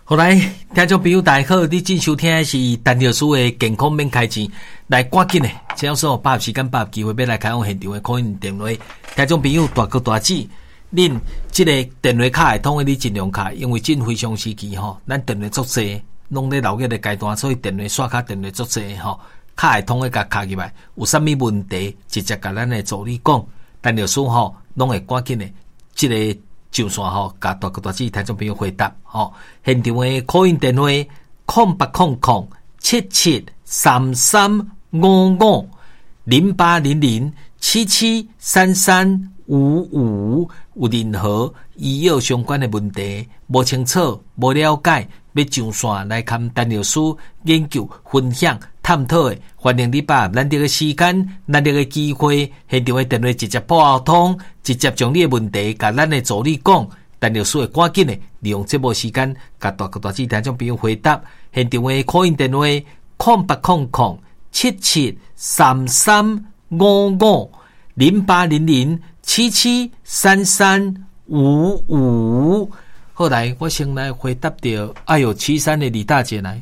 好来，听众朋友大家好，你正收听的是陈老师的健康免开钱，来赶紧的，请说把握时间，把握机会，要来开放现场的 call in 电话。听众朋友大哥大姐，恁这个电话卡会通的，你尽量卡，因为真非常时期吼，咱电话足济，拢咧老热的阶段，所以电话刷卡电话足济吼，卡会通的甲卡入来，有啥物问题，直接甲咱的助理讲，陈老师吼，拢会赶紧的，这个。上线吼，甲大哥大姐听众朋友回答吼，现场的 call in 电话0800773355，有任何医药相关的问题无清楚、无了解，要上线来看陈老师研究、分享、探讨的，欢迎你把咱这个时间、咱这个机会，现场的电话直接拨通，直接将你的问题甲咱的助理讲，陈老师会赶紧的利用这部时间，甲大哥大姐听众朋友回答。现场的 call in 电话0800773355。后来我先来回答到，哎呦，岐山的李大姐来。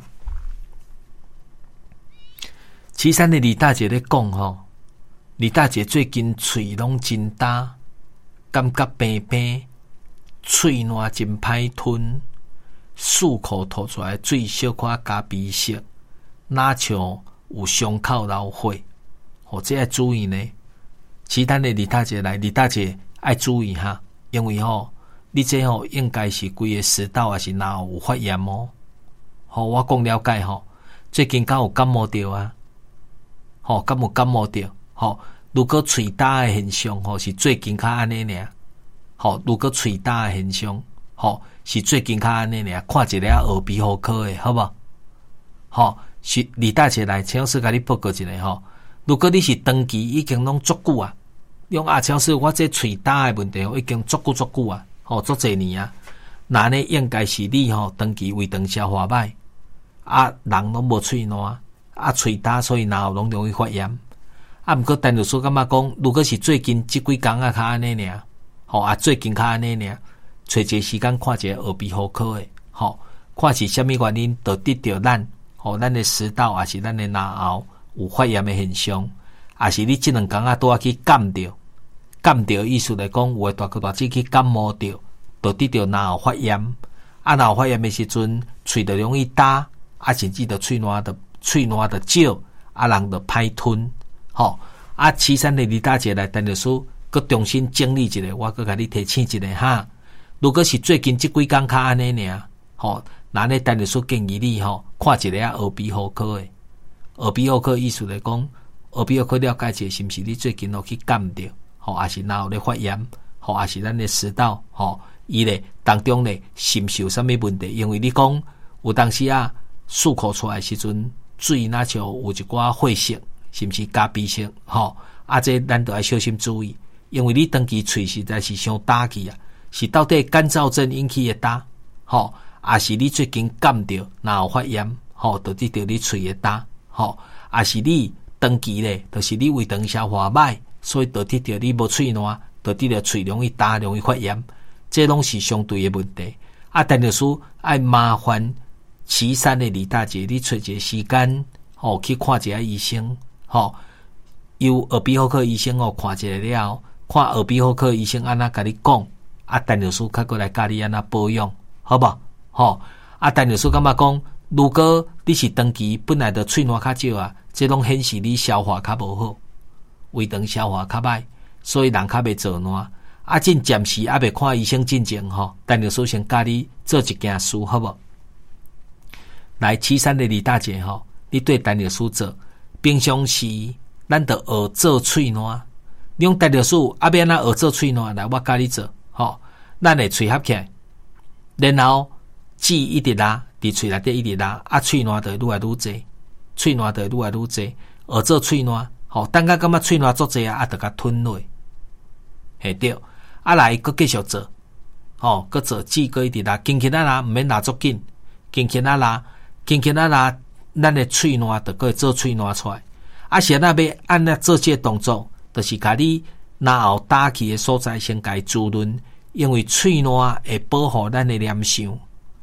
岐山的李大姐咧讲吼，李大姐最近喙拢真焦，感觉平平，喙烂真歹吞，漱口吐出来水小可加鼻色，哪像有伤口流血，这要注意呢。其他的李大姐来，李大姐爱注意哈，因为你这应该是规个食道还是哪有发炎哦。我讲了解最近敢有感冒着啊？敢有感冒着？如果喙焦的现象是最近较安尼尔。如果喙焦的现象是最近较安尼尔，看一个耳鼻喉科的好不好？是李大姐来，请老师甲你报告一下如果你是长期已经拢足久啊，用请老师我这喙焦的问题已经足久啊。足侪年啊，那呢应该是你长期胃肠消化歹啊，人拢无喙烂啊，喙焦，所以然后拢容易发炎啊。毋过陈老师感觉讲，如果是最近这几工啊，较安尼尔，最近较安尼尔，找一个时间看一下耳鼻喉科的，看是虾米原因导致着咱的食道还是咱的咽喉有发炎的现象，还是你这两工啊都要去感着意思来讲，有的大哥大姐去感冒着，导致着咽喉发炎，咽喉发炎的时阵，喙就容易焦，甚至着喙烂的少，人就歹吞，岐山的李大姐来，陈老师佮重新整理一下，我佮甲你提醒一下哈。如果是最近这几工较安尼尔，那呢陈老师建议你看一个耳鼻喉科的，耳鼻喉科意思来讲，耳鼻喉科了解一下是毋是你最近去感着。还是哪有咧发炎，还是咱的食道，伊咧当中咧是毋是有啥物问题？因为你讲有当时啊，漱口出来时阵，水那像有一寡血色，是毋是加鼻色？这咱都要小心注意，因为你长期喙实在是伤焦去啊，是到底干燥症引起的焦，还是你最近感着哪有发炎，导致着你喙的焦，还是你长期咧，就是你胃肠消化歹。所以导致着你无喙烂，导致着喙容易焦、容易发炎，这拢是相对的问题。陈老师爱麻烦岐山的李大姐，你找一个时间去看一下医生，由耳鼻喉科医生看一下了，看耳鼻喉科医生安那甲你讲，陈老师较过来教你安那保养，好不好？陈老师感觉讲，如果你是长期本来就喙烂较少啊，这拢显示你消化较无好。胃肠消化较歹，所以人较袂做烂。正暂时还袂看医生进前陈老师先教你做一件事，好无？来，岐山的李大姐你对陈老师做，平常时咱就学做喙烂。你用陈老师要安怎学做喙烂？来，我教你做，咱会喙合起来，然后舌一直拉，伫喙内底一直拉，喙烂就愈来愈济，喙烂就愈来愈济，学做喙烂。等下感觉喙烂足济就甲吞落，嘿对，来佮继续做，佮做舌佮一直拉，轻轻拉，毋免拉足紧，轻轻拉，咱的喙烂就可以做喙烂出来。是那要按那做这个动作，就是甲你咽喉打起的所在先甲伊滋润，因为喙烂会保护咱的黏相，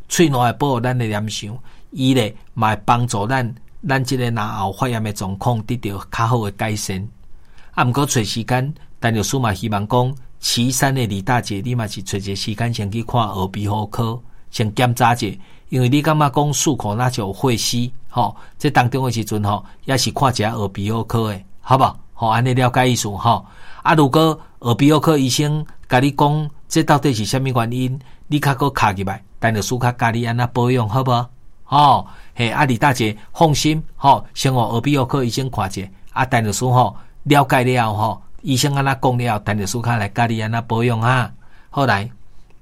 喙烂会保护咱的念想，伊咧嘛会帮助咱即个牙后发炎的状况得到较好的改善。啊，毋过找时间，陈律师嘛希望讲，岐山的李大姐，你嘛是找一个时间先去看耳鼻喉科，先检查者，因为你感觉讲漱口那就有血丝，吼，这当中的时阵吼，也是看一下耳鼻喉科的，好不好？吼，安尼了解意思吼。啊，如果耳鼻喉科医生甲你讲，这到底是啥物原因？你较搁卡入来，陈律师较教你安那保养，好不好？吼，嘿，啊，李大姐放心，吼，先互耳鼻喉科医生看者，啊，陈律师吼。了解了吼，医生安那讲了，陈律师较来教你安那保养哈。后来，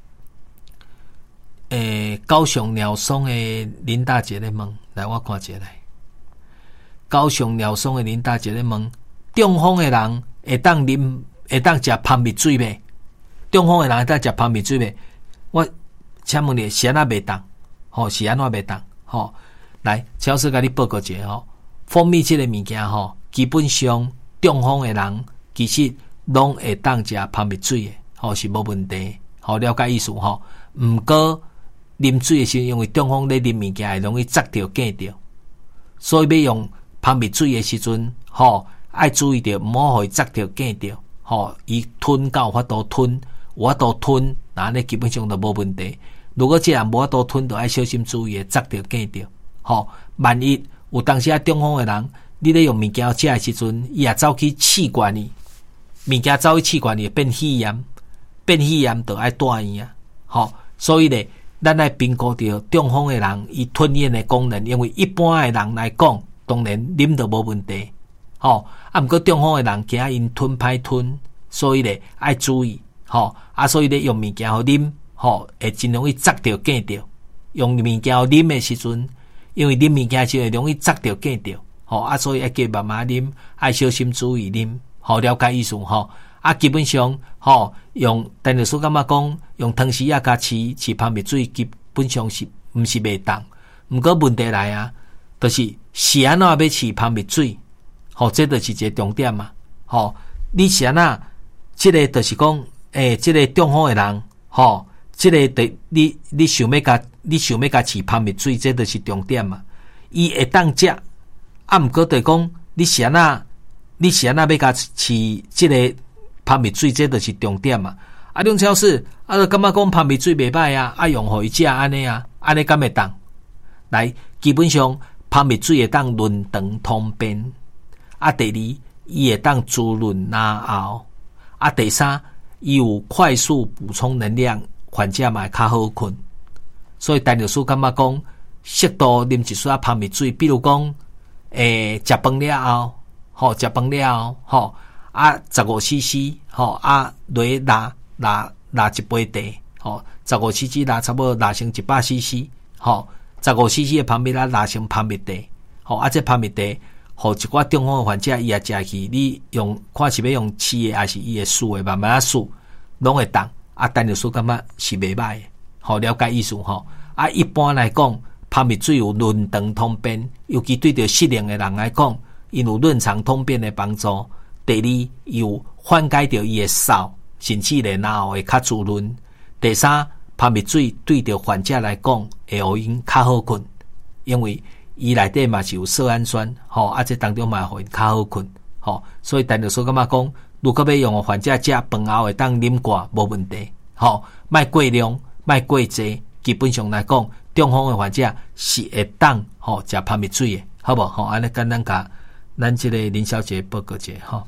高雄鸟松的林大姐咧问，来我看一下来。高雄鸟松的林大姐咧问，中风的人会当食蜂蜜水袂？中风的人会当食蜂蜜水袂？我请问你是安那袂当？吼，是安怎袂当？吼，来，超市甲你报告一下吼，蜂蜜这个物件吼，基本上。中风的人其实拢会当食蜂蜜水的，吼是无问题，吼了解意思吼。毋过啉水的时候，因为中风咧啉物件会容易砸着、깨着，所以要用蜂蜜水的时阵，吼爱注意着，毋好互伊砸着、깨着，吼伊吞到有法度吞，有法度吞，那安尼基本上就无问题。如果这样无法度吞，就爱小心注意，砸着、깨着，吼万一有当时中风的人。你咧用物件食诶时阵，伊也走去气管里，物件走去气管里变肺炎，变肺炎就爱住院啊！吼，所以咧，咱来评估着中风诶人伊吞咽诶功能，因为一般诶人来讲，当然啉就无问题，吼。啊，毋过中风诶人惊因吞歹吞，所以咧爱注意，吼。啊，所以咧用物件互啉，吼，会真容易砸着、깨着。用物件互啉诶时阵，因为啉物件就会容易砸着、깨着。吼啊，所以要加慢慢啉，爱小心注意啉，好了解意思吼。啊，基本上吼用陈律师感觉讲，用汤匙啊加饲蜂蜜水，基本上是毋是袂当。毋过问题来啊，就是安怎要饲蜂蜜水，吼，这就是一个重点嘛。吼，你安怎，这个就是讲，这个中风的人，吼，这个你想要甲饲蜂蜜水，这就是重点嘛。伊会当食。啊，毋过就讲，你是安那要甲饲即个蜂蜜水，这就是重点嘛。啊，梁超市啊，就感觉讲蜂蜜水袂歹啊，啊用互伊食安尼啊，安尼敢会当？来，基本上蜂蜜水会当润肠通便。啊，第二，伊会当滋润牙后。啊，第三，伊有快速补充能量，患者嘛会较好困。所以陈律师感觉讲，适度啉一撮蜂蜜水，比如讲。食饭了后，吼，食饭了后，吼，啊，15cc，吼，啊，落拿一杯茶，吼，15cc 拿差不多拿成100cc，吼，15cc 的蜂蜜啦拿成蜂蜜茶，吼，啊，这蜂蜜茶，互一寡中风的患者伊也食去，你用看是要用饲的还是伊会输的，慢慢啊输，拢会当。啊，陈律师感觉是袂歹的，吼，了解意思吼。啊，一般来讲。蜂蜜水有润肠通便，尤其对着适龄的人来讲，因有润肠通便的帮助。第二，有缓解着伊的嗽，甚至连牙后会较滋润。第三，蜂蜜水对着患者来讲，会互因较好困，因为伊内底嘛是有色氨酸，吼，啊，这当中嘛互因较好困，吼。所以陈律师感觉讲，如果要用患者食饭后会当啉寡无问题，吼，莫过量，莫过济，基本上来讲。中风的患者是会当吼食蜂蜜水的，好无？吼，安尼简单甲咱这个林小姐报告一下吼。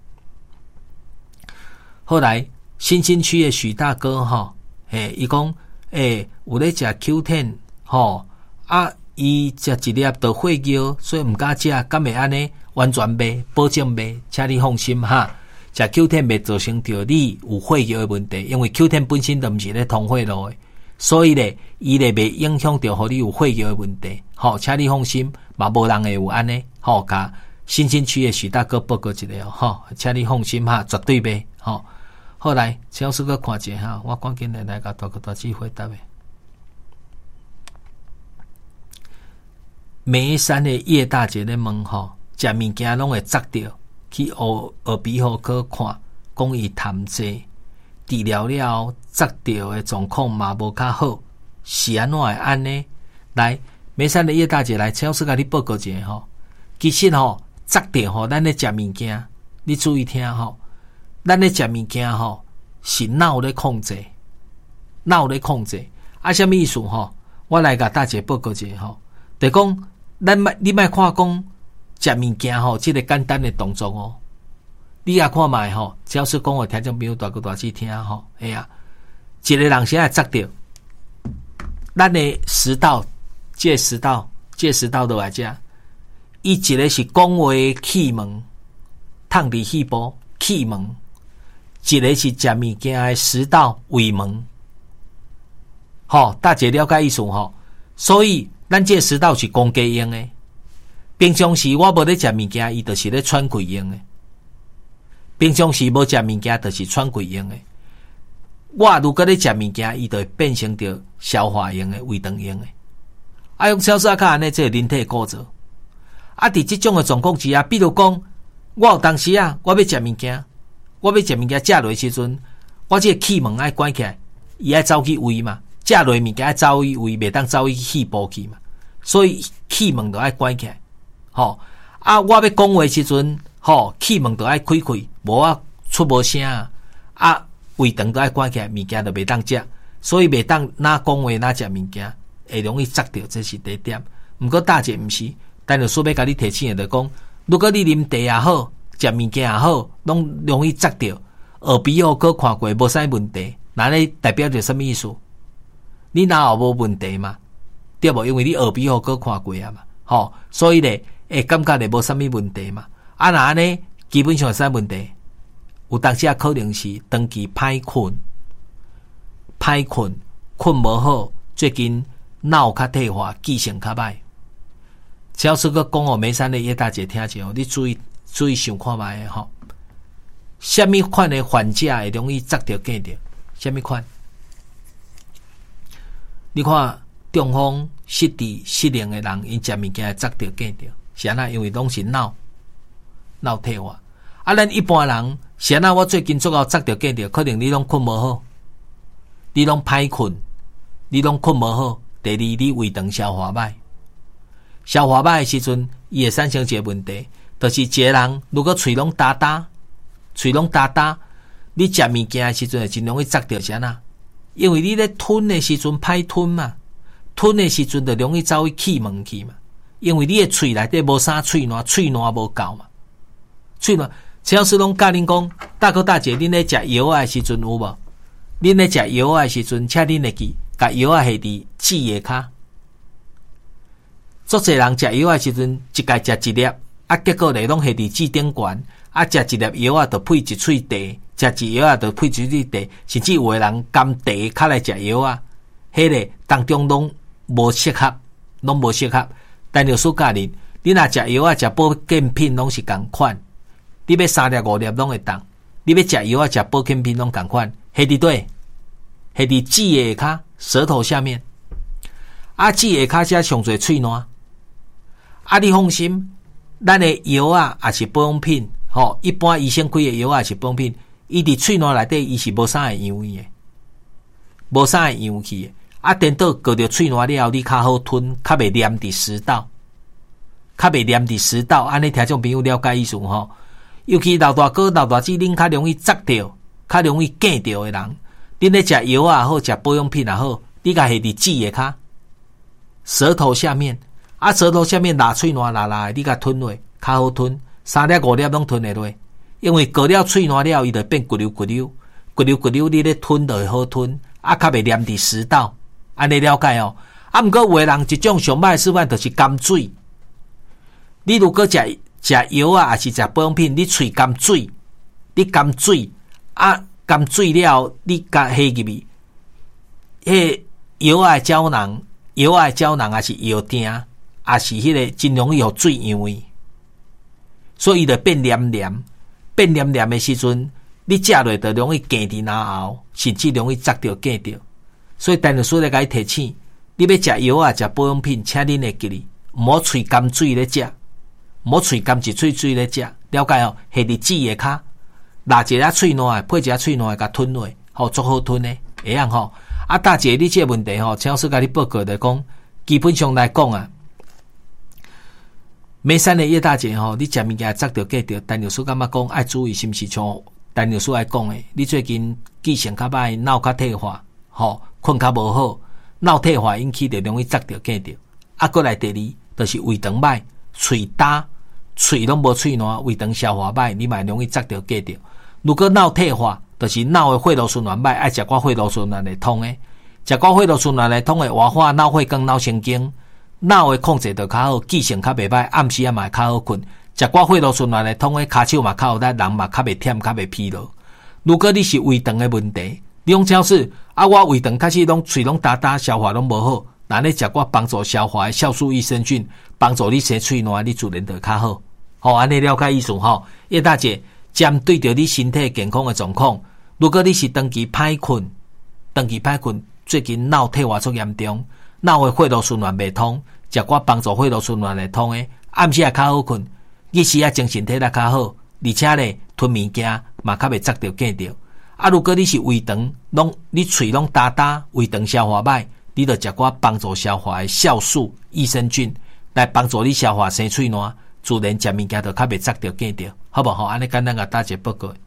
后来新兴区的许大哥吼，伊讲有咧食 Q10 吼，啊，伊食一粒就血尿，所以毋敢食，敢会安尼？完全袂，保证袂，请你放心哈。食 Q10 袂造成着你有血尿的问题，因为 Q10 本身就毋是咧通血路的。所以咧，伊咧袂影响到互你有血尿的问题，吼，请你放心，嘛无人会有安尼，吼，甲新兴区的许大哥报告一下吼，请你放心哈，绝对袂，吼。后来，超市个看者哈，我赶紧来甲大姐回答诶。眉山的叶大姐咧问吼，食物件拢会砸着，去耳鼻喉科看，讲伊痰济。治疗了后，砸掉的状况嘛无较好， 是安怎会安呢？来，梅山的叶大姐来，请老师甲你报告一下吼。其实吼，昨着吼，咱咧食物件，你注意听吼，咱咧食物件吼，是脑咧控制，脑咧控制。啊，什么意思吼？我来甲大姐报告一下吼，就讲，你莫看讲食物件吼，即个简单的动作哦。你也看卖吼，只要是讲我听众朋友大哥大姐听吼，哎呀，一个人现在昨着，咱的食道，这食道都来遮，伊一个是讲话气门，烫伫肺部气门，一个是食物件的食道胃门。大家了解意思吼？所以咱这食道是公家用的，平常时我无咧食物件，伊就是咧喘气用的。平常时无食物件，就是喘气用的。我如果咧食物件，伊就会变成着消化用的、胃肠用的。用超市卡安尼，这人体构造。伫这种的状况之下，比如讲，我有当时我要食物件，食落时阵，我这个气门爱关起来，伊爱走去胃嘛，食落物件爱走去胃，袂当走去肺部去嘛，所以气门就爱关起来。我要讲话时阵。气门都爱开开，无我出无声胃肠都爱关起来，物件就袂当食，所以袂当哪讲话哪食物件，会容易砸着，这是第一点。毋过大姐毋是，但是说要甲你提醒的，就讲，如果你啉茶也好，食物件也好，拢容易砸着，耳鼻喉科看过无啥问题，那咧代表着什么意思？你哪有无问题嘛？对无？因为你耳鼻喉科看过嘛，所以咧会感觉咧无啥物问题嘛。那安尼基本上啥问题？有当时可能是长期歹困，困无好，最近脑较退化，记性较歹。只要是个讲梅山的叶大姐听者，你注意想看卖吼。什么款的患者会容易砸着见着？什么款？你看中风、失智、失灵的人，因食物件会砸着见着，是安那？因为拢是脑退化。咱一般人，是安那？我最近做到砸着见着，可能你拢困无好，你拢歹困，你拢困无好。第二，你胃肠消化歹，消化歹的时阵，伊会产生一个问题，就是一个人如果喙拢焦焦，你食物件的时阵会真容易砸着，是安那？因为你咧吞的时阵歹吞嘛，吞的时阵就容易走去气门去嘛，因为你的喙内底无啥喙瘾无够嘛。喙瘾，陈老师拢教恁讲，大哥大姐，恁咧食药的时阵有无？恁咧食药的时阵，请恁会记，甲药下伫舌的骹。足侪人食药的时阵，一概食一粒，结果咧拢下伫舌顶悬，食一粒药就配一喙茶，食一药就配一喙茶，甚至有的人甘茶较来食药迄个当中拢无适合。但老师教恁，你若食药食保健品拢是共款。你要3粒5粒拢会当，你要食药食保健品拢共款，下伫对，下伫舌下骹，舌头下面。舌下骹才上侪喙瘾。你放心，咱的药也是保养品，一般医生开的药也是保养品，伊伫喙瘾内底伊是无啥会扬去的，无啥会扬去的。颠倒过着喙瘾了后，你较好吞，较袂黏伫食道，安尼听众朋友了解意思吼。尤其老大哥、老大姐，恁较容易砸着、较容易见着的人，恁咧食药也好，食保养品也好，你甲下伫舌下骹，舌头下面，舌头下面拉喙瘾拉，你甲吞落，较好吞，3粒5粒拢吞得落，因为过了喙瘾了，伊就变骨溜，你咧吞就会好吞，较袂黏伫食道，安尼了解哦。毋过有的人一种上歹的示范就是甘水，你如果食药还是食保养品，你喙甘水，甘水了，你甲下入去，药的胶囊还是药锭，也是迄个真容易互水扬去，所以伊就变黏的时阵，你食落就容易夹伫脑后，甚至容易砸着夹着。所以陈老师来甲你提醒，你要食药食保养品，请恁会记哩，毋好喙甘水咧食。莫喙甘一喙水咧食，了解哦？下伫舌下骹，拉一下喙瘾，配一下喙瘾，甲吞落，足好吞咧，会样吼。 啊，大姐，你这个问题吼，陈老师甲你报告来讲，基本上来讲啊，梅山的叶大姐吼，你食物件扎着记着，陈老师感觉讲爱注意是毋是像陈老师来讲的，你最近记性较歹，脑较退化，吼，困较无好，脑退化引起就容易扎着记着。啊，过来第二，就是胃肠歹，喙焦，喙拢无喙烂，胃肠消化歹，你嘛容易扎着记着。如果脑退化，就是脑的血路循环歹，爱食寡血路循环来通的，食寡血路循环来通的活化脑血管、脑神经，脑的控制就较好，记性较袂歹，暗时也嘛较好困。食寡血路循环来通的，骹手嘛较有力，人嘛较袂忝，较袂疲劳。如果你是胃肠的问题，你用超市啊，我胃肠开始拢喙拢焦焦，消化拢无好，那你食寡帮助消化的酵素益生菌，帮助你生喙烂，你自然就较好。好，安尼了解意思吼，叶大姐。针对着你身体健康的状况，如果你是长期歹困，最近脑退化足严重，脑的血路循环袂通，食寡帮助血路循环会通的，暗时也较好困，日时也精神体力较好，而且咧吞物件嘛较袂扎着记着。啊，如果你是胃肠你喙拢焦焦，胃肠消化歹，你就食寡帮助消化的酵素、益生菌来帮助你消化生喙烂，自然食物件就较袂扎着记着。好不好？安尼简单甲大姐报告。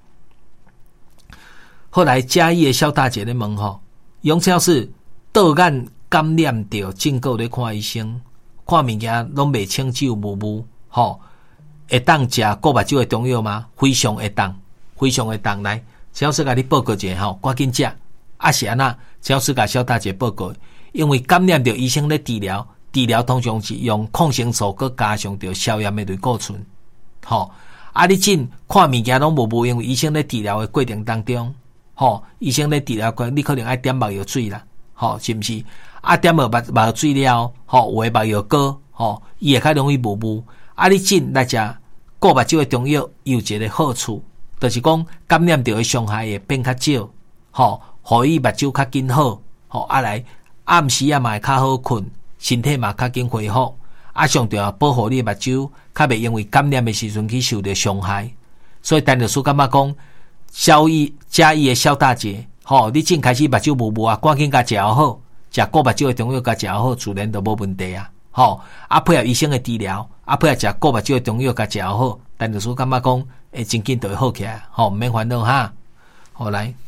后来嘉义的肖大姐咧问吼，杨超是倒眼感染着，正过咧看医生，看物件拢袂清楚模糊，吼，会当食顾目睭的中药吗？非常会当，非常会当。来，超市甲你报告一下吼，赶紧食。啊是安那，超市甲肖大姐报告，因为感染着医生咧治疗，通常是用抗生素，佮加上着消炎的类固醇，吼。啊！你真看物件拢无，因为医生咧治疗的过程当中，医生咧治疗你可能爱点目药水啦，是毋是？啊，点目药水了，有诶目药膏，伊会较容易无。啊，你真来食顾目睭的中药，有一个好处，就是讲感染着的伤害会变较少，互伊目睭较紧好，啊来暗时也嘛会较好困，身体嘛较紧恢复。啊，上重要保护你的目睭，较袂因为感染的时阵去受到伤害。所以陈律师感觉讲，嘉义的肖大姐，你正开始目睭无啊，赶紧甲食好，食顾目睭的中药甲食好，自然就无问题啊。啊配合医生的治疗，啊配合食顾目睭的中药甲食好，陈律师感觉讲，真紧就会好起来，毋免烦恼哈。好来。